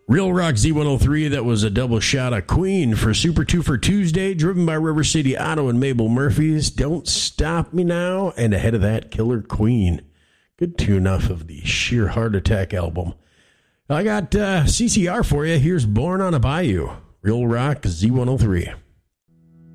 Real Rock Z103, that was a double shot of Queen for Super 2 for Tuesday, driven by River City Auto and Mabel Murphy's Don't Stop Me Now, and ahead of that, Killer Queen. Good tune off of the Sheer Heart Attack album. I got CCR for you. Here's Born on a Bayou. Real Rock Z103.